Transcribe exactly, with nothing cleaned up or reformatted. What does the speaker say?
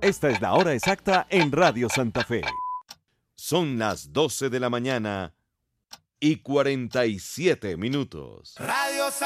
Esta es la hora exacta en Radio Santa Fe. Son las doce de la mañana y cuarenta y siete minutos. Radio